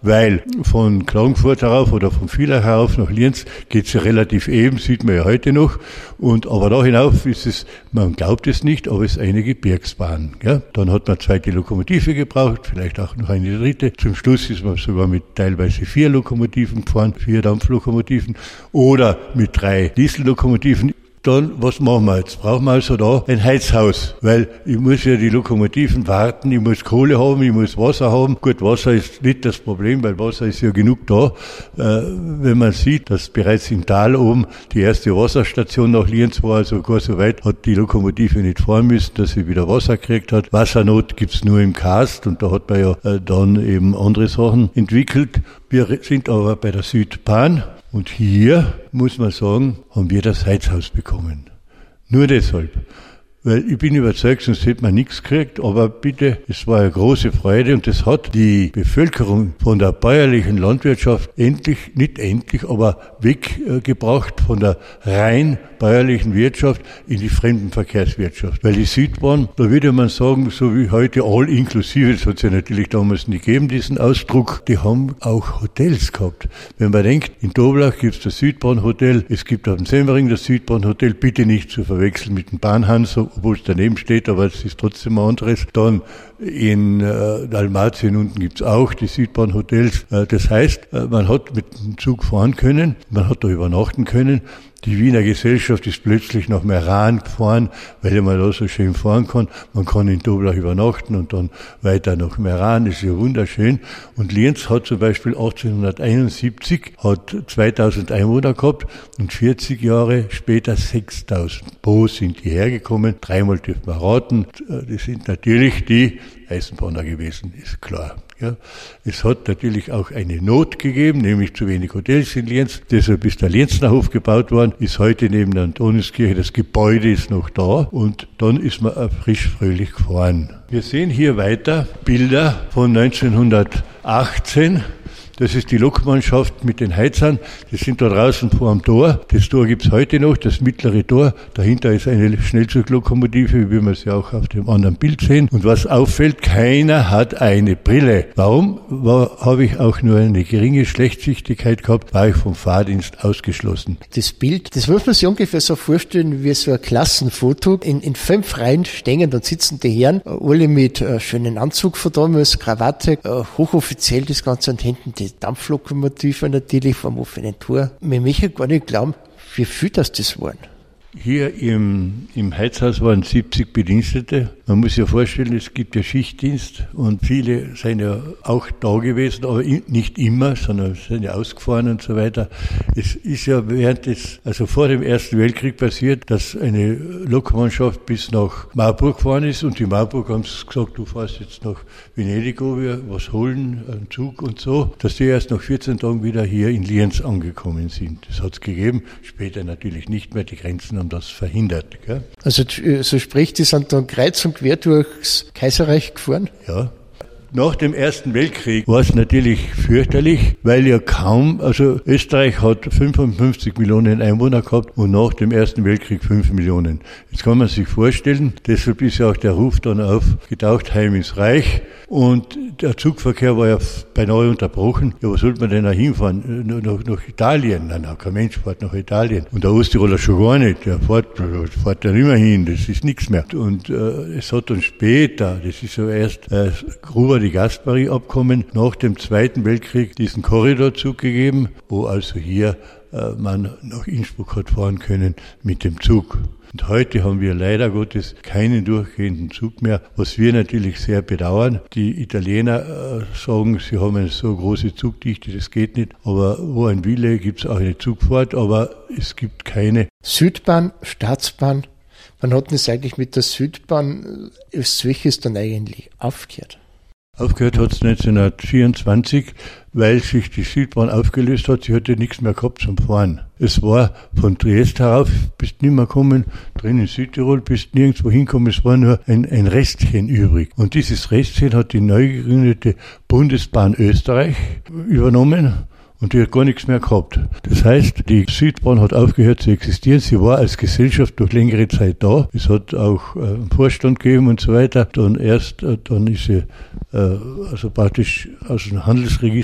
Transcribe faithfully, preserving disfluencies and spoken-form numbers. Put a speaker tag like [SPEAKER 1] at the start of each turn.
[SPEAKER 1] weil von Klagenfurt herauf oder von Villach herauf nach Lienz geht es ja relativ eben, sieht man ja heute noch. Und aber da hinauf ist es, man glaubt es nicht, aber es ist eine Gebirgsbahn. Ja? Dann hat man eine zweite Lokomotive gebraucht, vielleicht auch noch eine dritte. Zum Schluss ist man sogar mit teilweise vier Lokomotiven gefahren, vier Dampflokomotiven oder mit drei Diesellokomotiven. Dann, was machen wir jetzt? Brauchen wir also da ein Heizhaus, weil ich muss ja die Lokomotiven warten, ich muss Kohle haben, ich muss Wasser haben. Gut, Wasser ist nicht das Problem, weil Wasser ist ja genug da. Äh, wenn man sieht, dass bereits im Tal oben die erste Wasserstation nach Lienz war, also gar so weit hat die Lokomotive nicht fahren müssen, dass sie wieder Wasser gekriegt hat. Wassernot gibt's nur im Karst und da hat man ja äh, dann eben andere Sachen entwickelt. Wir sind aber bei der Südbahn. Und hier, muss man sagen, haben wir das Heizhaus bekommen. Nur deshalb. Weil ich bin überzeugt, sonst hätte man nichts gekriegt, aber bitte, es war eine große Freude und das hat die Bevölkerung von der bäuerlichen Landwirtschaft endlich, nicht endlich, aber weggebracht von der rein bäuerlichen Wirtschaft in die Fremdenverkehrswirtschaft. Weil die Südbahn, da würde man sagen, so wie heute all inklusive, das hat es ja natürlich damals nicht gegeben, diesen Ausdruck, die haben auch Hotels gehabt. Wenn man denkt, in Toblach gibt es das Südbahnhotel, es gibt auf dem Semmering das Südbahnhotel, bitte nicht zu verwechseln mit dem Bahnhans, obwohl es daneben steht, aber es ist trotzdem ein anderes. Dann in äh, Dalmatien unten gibt's auch die Südbahnhotels. Äh, das heißt, äh, man hat mit dem Zug fahren können, man hat da übernachten können. Die Wiener Gesellschaft ist plötzlich nach Meran gefahren, weil man da so schön fahren kann. Man kann in Toblach übernachten und dann weiter nach Meran, das ist ja wunderschön. Und Lienz hat zum Beispiel achtzehnhunderteinundsiebzig, hat zweitausend Einwohner gehabt und vierzig Jahre später sechstausend. Wo sind die hergekommen? Dreimal dürfen wir raten. Das sind natürlich die Eisenbahner gewesen, ist klar. Ja, es hat natürlich auch eine Not gegeben, nämlich zu wenig Hotels in Lienz. Deshalb ist der Lienzner Hof gebaut worden, ist heute neben der Antoniuskirche, das Gebäude ist noch da und dann ist man frisch fröhlich gefahren. Wir sehen hier weiter Bilder von neunzehnhundertachtzehn. Das ist die Lokmannschaft mit den Heizern. Die sind da draußen vor dem Tor. Das Tor gibt's heute noch, das mittlere Tor. Dahinter ist eine Schnellzuglokomotive, wie wir es ja auch auf dem anderen Bild sehen. Und was auffällt, keiner hat eine Brille. Warum? Habe ich auch nur eine geringe Schlechtsichtigkeit gehabt, war ich vom Fahrdienst ausgeschlossen.
[SPEAKER 2] Das Bild, das muss man sich ungefähr so vorstellen wie so ein Klassenfoto. In, in fünf Reihen stehen, dann sitzen die Herren, alle mit äh, schönen Anzug von damals, Krawatte, äh, hochoffiziell das Ganze und hinten die Dampflokomotive natürlich vom offenen Tor. Wir möchten gar nicht glauben, wie viel das das waren.
[SPEAKER 1] Hier im, im Heizhaus waren siebzig Bedienstete. Man muss sich ja vorstellen, es gibt ja Schichtdienst und viele sind ja auch da gewesen, aber nicht immer, sondern sind ja ausgefahren und so weiter. Es ist ja während des, also vor dem Ersten Weltkrieg passiert, dass eine Lokmannschaft bis nach Marburg gefahren ist und die Marburg haben gesagt, du fährst jetzt nach Venedig, wo wir was holen, einen Zug und so, dass die erst nach vierzehn Tagen wieder hier in Lienz angekommen sind. Das hat es gegeben, später natürlich nicht mehr, die Grenzen haben das verhindert. Gell?
[SPEAKER 2] Also so sprich, die sind dann kreuz und quer durchs Kaiserreich gefahren?
[SPEAKER 1] Ja. Nach dem Ersten Weltkrieg war es natürlich fürchterlich, weil ja kaum, also Österreich hat fünfundfünfzig Millionen Einwohner gehabt und nach dem Ersten Weltkrieg fünf Millionen. Jetzt kann man sich vorstellen, deshalb ist ja auch der Ruf dann aufgetaucht, Heim ins Reich. Und der Zugverkehr war ja beinahe unterbrochen. Ja, wo sollte man denn da hinfahren? Nach, nach Italien? Nein, nein, kein Mensch fährt nach Italien. Und der Osttiroler schon gar nicht. Der fährt, fährt ja nicht mehr hin. Das ist nichts mehr. Und äh, es hat dann später, das ist so erst äh, Gruber-die-Gaspari-Abkommen, nach dem Zweiten Weltkrieg diesen Korridorzug gegeben, wo also hier äh, man nach Innsbruck hat fahren können mit dem Zug. Und heute haben wir leider Gottes keinen durchgehenden Zug mehr, was wir natürlich sehr bedauern. Die Italiener äh, sagen, sie haben eine so große Zugdichte, das geht nicht. Aber wo ein Wille, gibt es auch eine Zugfahrt, aber es gibt keine.
[SPEAKER 2] Südbahn, Staatsbahn, wann hat denn es eigentlich mit der Südbahn als solches dann eigentlich aufgehört?
[SPEAKER 1] Aufgehört hat es neunzehnhundertvierundzwanzig, weil sich die Südbahn aufgelöst hat. Sie hatte nichts mehr gehabt zum Fahren. Es war von Triest herauf, bist nicht mehr gekommen, drin in Südtirol, bist nirgendwo hingekommen. Es war nur ein, ein Restchen übrig. Und dieses Restchen hat die neu gegründete Bundesbahn Österreich übernommen. Und die hat gar nichts mehr gehabt. Das heißt, die Südbahn hat aufgehört zu existieren. Sie war als Gesellschaft durch längere Zeit da. Es hat auch äh, einen Vorstand gegeben und so weiter. Dann erst, äh, dann ist sie äh, also praktisch aus dem Handelsregister